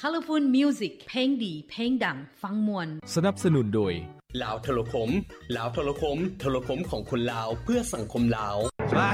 Colorful Music เพลงดีเพลงดังฟังมวนสนับสนุนโดยลาวโทรคมลาวโทรคมโทรคมของคนลาวเพื่อสังคมลาว